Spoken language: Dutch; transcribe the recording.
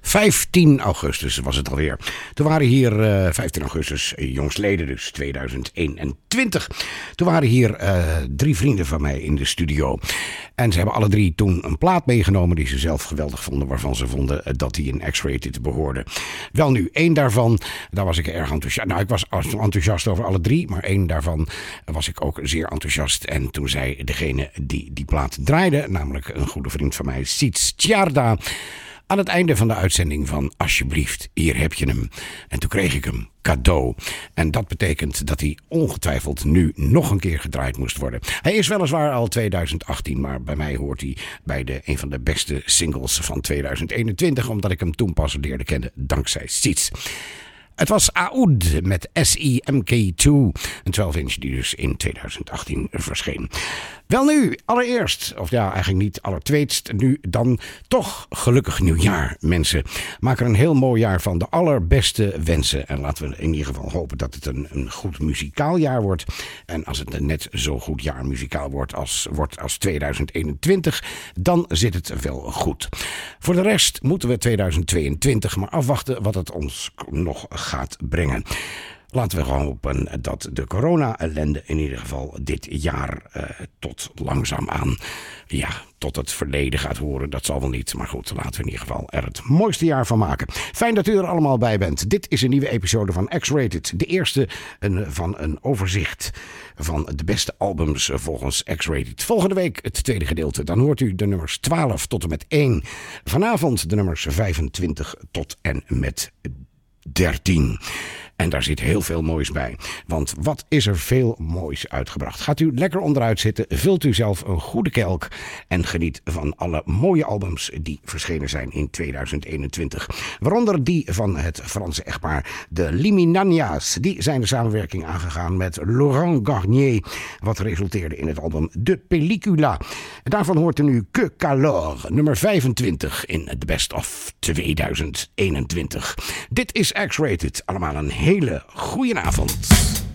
15 augustus was het alweer. Toen waren hier 15 augustus jongstleden, dus 2021. Toen waren hier 3 vrienden van mij in de studio. En ze hebben alle 3 toen een plaat meegenomen die ze zelf geweldig vonden, waarvan ze vonden dat die in X-Rated behoorde. Wel nu, 1 daarvan, daar was ik erg enthousiast. Nou, ik was enthousiast over alle 3, maar 1 daarvan was ik ook zeer enthousiast. En toen zei degene die plaat draaide, namelijk een goede vriend van mij, Siets Tjarda, aan het einde van de uitzending van alsjeblieft, hier heb je hem. En toen kreeg ik hem cadeau. En dat betekent dat hij ongetwijfeld nu nog een keer gedraaid moest worden. Hij is weliswaar al 2018, maar bij mij hoort hij bij een van de beste singles van 2021, omdat ik hem toen pas leerde kennen, dankzij Siets. Het was Aoud met SEMK2, een 12-inch die dus in 2018 verscheen. Wel nu, allereerst, of ja, eigenlijk niet allertweetst, nu dan toch gelukkig nieuwjaar, mensen. Maak er een heel mooi jaar van, de allerbeste wensen. En laten we in ieder geval hopen dat het een goed muzikaal jaar wordt. En als het een net zo goed jaar muzikaal wordt als 2021, dan zit het wel goed. Voor de rest moeten we 2022 maar afwachten wat het ons nog gaat brengen. Laten we gewoon hopen dat de corona-ellende in ieder geval dit jaar tot langzaamaan, tot het verleden gaat horen. Dat zal wel niet, maar goed, laten we in ieder geval er het mooiste jaar van maken. Fijn dat u er allemaal bij bent. Dit is een nieuwe episode van X-Rated. De eerste van een overzicht van de beste albums volgens X-Rated. Volgende week het tweede gedeelte. Dan hoort u de nummers 12 tot en met 1. Vanavond de nummers 25 tot en met 13. En daar zit heel veel moois bij. Want wat is er veel moois uitgebracht. Gaat u lekker onderuit zitten, vult u zelf een goede kelk en geniet van alle mooie albums die verschenen zijn in 2021. Waaronder die van het Franse echtpaar de Liminania's. Die zijn de samenwerking aangegaan met Laurent Garnier, wat resulteerde in het album De Pellicula. En daarvan hoort u nu Que Calor, nummer 25 in The Best of 2021. Dit is X-Rated. Allemaal een hele goeie avond.